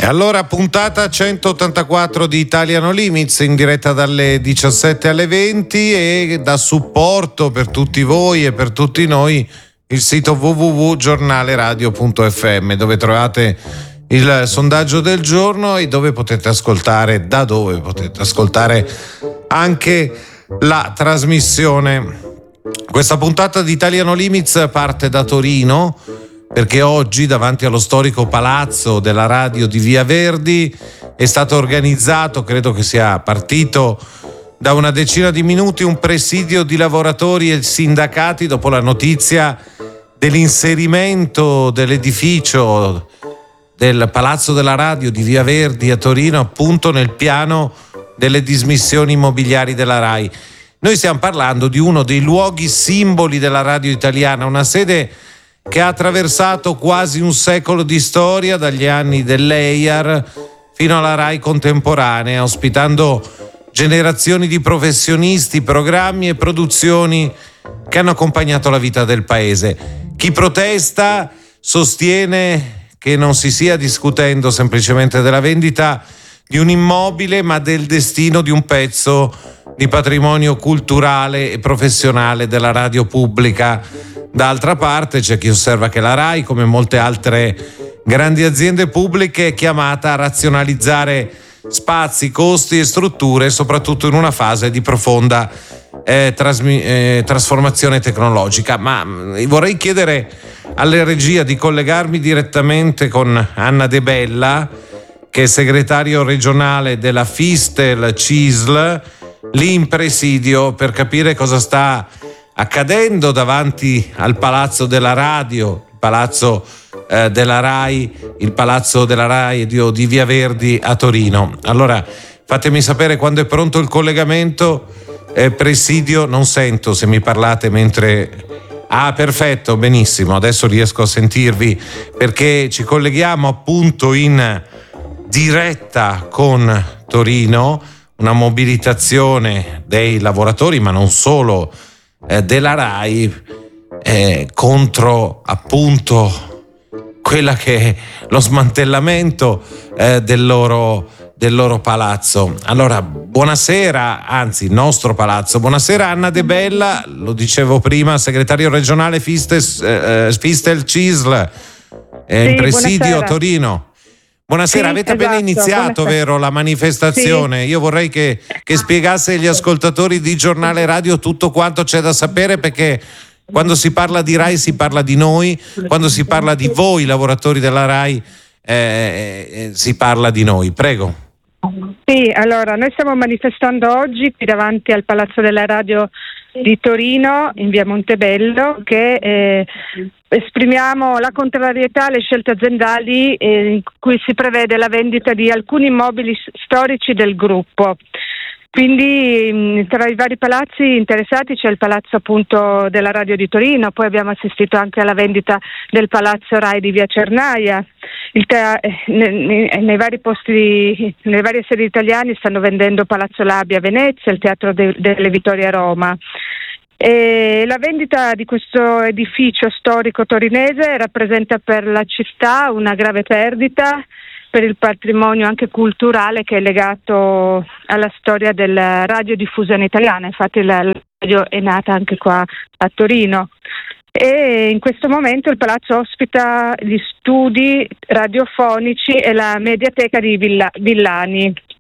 E allora puntata 184 di Italiano Limits, in diretta dalle 17 alle 20 e da supporto per tutti voi e per tutti noi il sito www.giornaleradio.fm, dove trovate il sondaggio del giorno e dove potete ascoltare anche la trasmissione. Questa puntata di Italiano Limits parte da Torino, perché oggi davanti allo storico palazzo della radio di Via Verdi è stato organizzato, credo che sia partito da una decina di minuti, un presidio di lavoratori e sindacati dopo la notizia dell'inserimento dell'edificio del palazzo della radio di Via Verdi a Torino appunto nel piano delle dismissioni immobiliari della RAI. Noi stiamo parlando di uno dei luoghi simboli della radio italiana, una sede che ha attraversato quasi un secolo di storia, dagli anni dell'EIAR fino alla RAI contemporanea, ospitando generazioni di professionisti, programmi e produzioni che hanno accompagnato la vita del paese. Chi protesta sostiene che non si stia discutendo semplicemente della vendita di un immobile, ma del destino di un pezzo di patrimonio culturale e professionale della radio pubblica. D'altra parte c'è chi osserva che la RAI, come molte altre grandi aziende pubbliche, è chiamata a razionalizzare spazi, costi e strutture, soprattutto in una fase di profonda trasformazione tecnologica. Ma vorrei chiedere alle regia di collegarmi direttamente con Anna De Bella, che è segretario regionale della Fistel CISL, lì in presidio, per capire cosa sta accadendo davanti al Palazzo della Radio, il Palazzo della RAI, il Palazzo della RAI di Via Verdi a Torino. Allora, fatemi sapere quando è pronto il collegamento. Presidio, non sento se mi parlate mentre... Ah, perfetto, benissimo, adesso riesco a sentirvi, perché ci colleghiamo appunto in diretta con Torino, una mobilitazione dei lavoratori, ma non solo, della RAI contro appunto quella che è lo smantellamento del loro palazzo. Allora, buonasera, anzi il nostro palazzo. Buonasera Anna De Bella, lo dicevo prima, segretario regionale Fistel CISL, in presidio buonasera. A Torino. Buonasera, sì, avete appena iniziato, vero, la manifestazione? Sì. Io vorrei che spiegasse agli ascoltatori di Giornale Radio tutto quanto c'è da sapere, perché quando si parla di RAI si parla di noi, quando si parla di voi lavoratori della RAI si parla di noi. Prego. Sì, allora noi stiamo manifestando oggi qui davanti al Palazzo della Radio di Torino, in via Montebello, che esprimiamo la contrarietà alle scelte aziendali in cui si prevede la vendita di alcuni immobili storici del gruppo. Quindi tra i vari palazzi interessati c'è il palazzo appunto della Radio di Torino, poi abbiamo assistito anche alla vendita del palazzo RAI di via Cernaia. Nei vari posti, nelle varie sedi italiane stanno vendendo Palazzo Labia a Venezia, il Teatro delle Vittorie a Roma. E la vendita di questo edificio storico torinese rappresenta per la città una grave perdita per il patrimonio anche culturale che è legato alla storia della radiodiffusione italiana. Infatti la radio è nata anche qua a Torino. E in questo momento il palazzo ospita gli studi radiofonici e la mediateca di Villani.